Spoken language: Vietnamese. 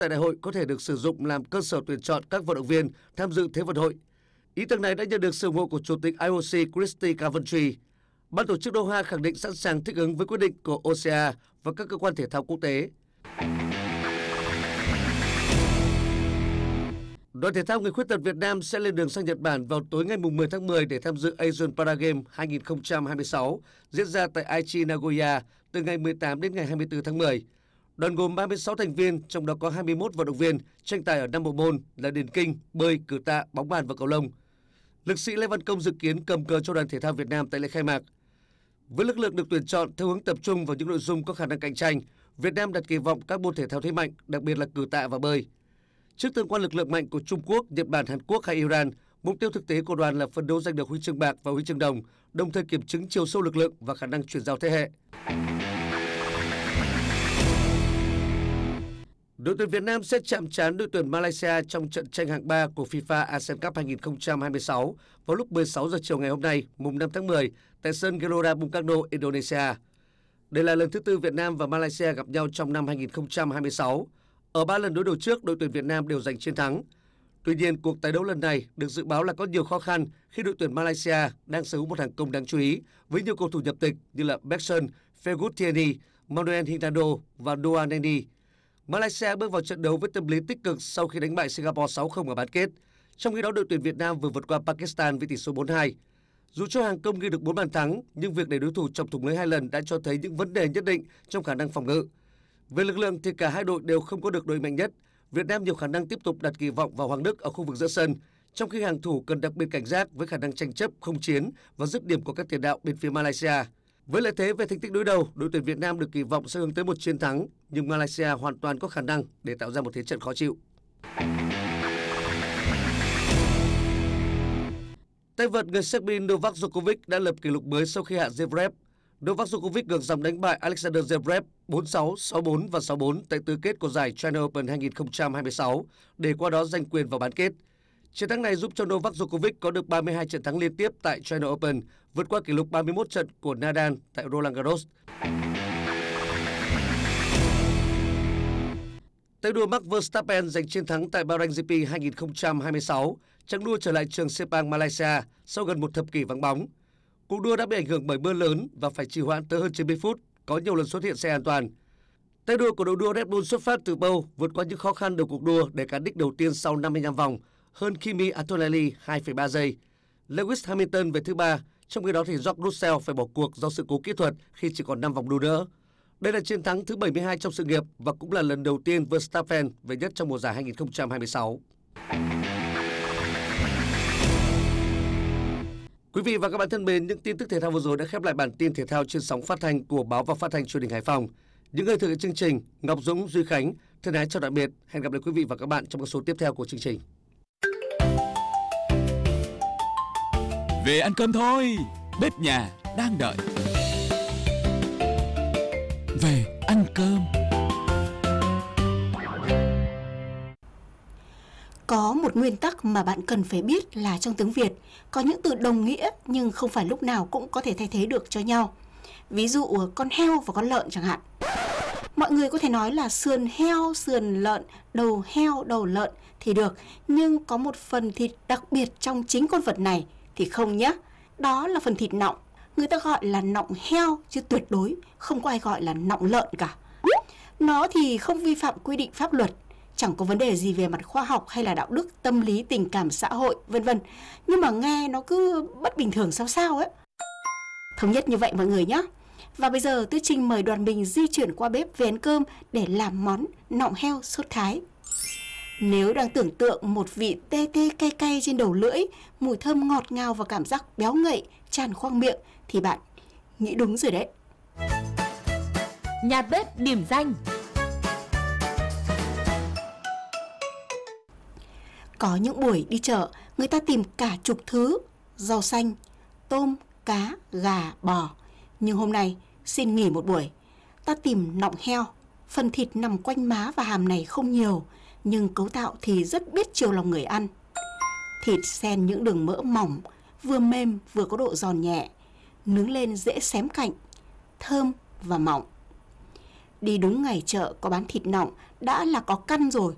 tại đại hội có thể được sử dụng làm cơ sở tuyển chọn các vận động viên tham dự Thế vận hội. Ý tưởng này đã nhận được sự ủng hộ của Chủ tịch IOC Christy Coventry. Ban tổ chức Doha khẳng định sẵn sàng thích ứng với quyết định của OCA và các cơ quan thể thao quốc tế. Đoàn thể thao người khuyết tật Việt Nam sẽ lên đường sang Nhật Bản vào tối ngày 10 tháng 10 để tham dự Asian Paragames 2026 diễn ra tại Aichi, Nagoya từ ngày 18 đến ngày 24 tháng 10. Đoàn gồm 36 thành viên, trong đó có 21 vận động viên tranh tài ở 5 bộ môn là điền kinh, bơi, cử tạ, bóng bàn và cầu lông. Lực sĩ Lê Văn Công dự kiến cầm cờ cho đoàn thể thao Việt Nam tại lễ khai mạc. Với lực lượng được tuyển chọn theo hướng tập trung vào những nội dung có khả năng cạnh tranh, Việt Nam đặt kỳ vọng các môn thể thao thế mạnh, đặc biệt là cử tạ và bơi. Trước tương quan lực lượng mạnh của Trung Quốc, Nhật Bản, Hàn Quốc hay Iran, mục tiêu thực tế của đoàn là phấn đấu giành được huy chương bạc và huy chương đồng, đồng thời kiểm chứng chiều sâu lực lượng và khả năng chuyển giao thế hệ. Đội tuyển Việt Nam sẽ chạm trán đội tuyển Malaysia trong trận tranh hạng 3 của FIFA ASEAN Cup 2026 vào lúc 16 giờ chiều ngày hôm nay, mùng 5 tháng 10, tại sân Gelora Bung Karno, Indonesia. Đây là lần thứ tư Việt Nam và Malaysia gặp nhau trong năm 2026. Ở 3 lần đối đầu trước, đội tuyển Việt Nam đều giành chiến thắng. Tuy nhiên, cuộc tái đấu lần này được dự báo là có nhiều khó khăn khi đội tuyển Malaysia đang sở hữu một hàng công đáng chú ý với nhiều cầu thủ nhập tịch như là Bekson, Fegut Tierney, Manuel Hernando và Doan Neni. Malaysia bước vào trận đấu với tâm lý tích cực sau khi đánh bại Singapore 6-0 ở bán kết. Trong khi đó, đội tuyển Việt Nam vừa vượt qua Pakistan với tỷ số 4-2. Dù cho hàng công ghi được 4 bàn thắng, nhưng việc để đối thủ chọc thủng lưới 2 lần đã cho thấy những vấn đề nhất định trong khả năng phòng ngự. Về lực lượng thì cả hai đội đều không có được đội mạnh nhất. Việt Nam nhiều khả năng tiếp tục đặt kỳ vọng vào Hoàng Đức ở khu vực giữa sân, trong khi hàng thủ cần đặc biệt cảnh giác với khả năng tranh chấp, không chiến và dứt điểm của các tiền đạo bên phía Malaysia. Với lợi thế về thành tích đối đầu, đội tuyển Việt Nam được kỳ vọng sẽ hướng tới một chiến thắng, nhưng Malaysia hoàn toàn có khả năng để tạo ra một thế trận khó chịu. Tay vợt người Serbia Novak Djokovic đã lập kỷ lục mới sau khi hạ Zverev. Novak Djokovic ngược dòng đánh bại Alexander Zverev 4-6, 6-4 và 6-4 tại tứ kết của giải China Open 2026 để qua đó giành quyền vào bán kết. Chiến thắng này giúp cho Novak Djokovic có được 32 trận thắng liên tiếp tại China Open, vượt qua kỷ lục 31 trận của Nadal tại Roland Garros. Tay đua Max Verstappen giành chiến thắng tại Bahrain GP 2026, chặng đua trở lại trường Sepang Malaysia sau gần một thập kỷ vắng bóng. Cuộc đua đã bị ảnh hưởng bởi mưa lớn và phải trì hoãn tới hơn 90 phút, có nhiều lần xuất hiện xe an toàn. Tay đua của đội đua Red Bull xuất phát từ Pau, vượt qua những khó khăn đầu cuộc đua để cán đích đầu tiên sau 55 vòng, hơn Kimi Antonelli 2,3 giây. Lewis Hamilton về thứ 3, trong khi đó thì George Russell phải bỏ cuộc do sự cố kỹ thuật khi chỉ còn 5 vòng đua nữa. Đây là chiến thắng thứ 72 trong sự nghiệp và cũng là lần đầu tiên Verstappen về nhất trong mùa giải 2026. Quý vị và các bạn thân mến, những tin tức thể thao vừa rồi đã khép lại bản tin thể thao trên sóng phát thanh của Báo và Phát thanh Truyền hình Hải Phòng. Những người thực hiện chương trình Ngọc Dũng, Duy Khánh thân ái chào tạm biệt. Hẹn gặp lại quý vị và các bạn trong các số tiếp theo của chương trình. Về ăn cơm thôi, bếp nhà đang đợi. Về ăn cơm. Có một nguyên tắc mà bạn cần phải biết là trong tiếng Việt có những từ đồng nghĩa nhưng không phải lúc nào cũng có thể thay thế được cho nhau. Ví dụ con heo và con lợn chẳng hạn. Mọi người có thể nói là sườn heo, sườn lợn, đầu heo, đầu lợn thì được, nhưng có một phần thịt đặc biệt trong chính con vật này thì không nhé. Đó là phần thịt nọng. Người ta gọi là nọng heo chứ tuyệt đối không có ai gọi là nọng lợn cả. Nó thì không vi phạm quy định pháp luật, chẳng có vấn đề gì về mặt khoa học hay là đạo đức, tâm lý, tình cảm xã hội, vân vân. Nhưng mà nghe nó cứ bất bình thường sao ấy. Thống nhất như vậy mọi người nhé. Và bây giờ Tư Trinh mời đoàn mình di chuyển qua bếp về ăn cơm để làm món nọng heo sốt thái. Nếu đang tưởng tượng một vị tê tê cay cay trên đầu lưỡi, mùi thơm ngọt ngào và cảm giác béo ngậy tràn khoang miệng thì bạn nghĩ đúng rồi đấy. Nhà bếp điểm danh. Có những buổi đi chợ, người ta tìm cả chục thứ, rau xanh, tôm, cá, gà, bò. Nhưng hôm nay, xin nghỉ một buổi. Ta tìm nọng heo, phần thịt nằm quanh má và hàm này không nhiều, nhưng cấu tạo thì rất biết chiều lòng người ăn. Thịt xen những đường mỡ mỏng, vừa mềm vừa có độ giòn nhẹ, nướng lên dễ xém cạnh, thơm và mọng. Đi đúng ngày chợ có bán thịt nọng đã là có căn rồi,